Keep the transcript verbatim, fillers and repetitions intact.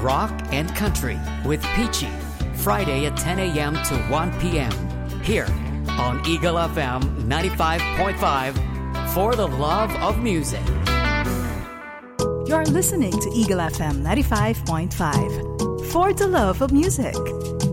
rock and country with Peachy. Friday at ten a.m. to one p.m. here on Eagle F M ninety-five point five for the love of music. You're listening to Eagle F M ninety-five point five for the love of music.